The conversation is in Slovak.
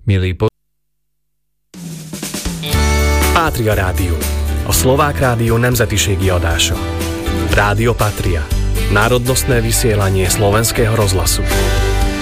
Milí Pátria Rádió. A Szlovák rádió nemzetiségi adása. Rádio Patria. Národnostné vysielanie slovenského rozhlasu.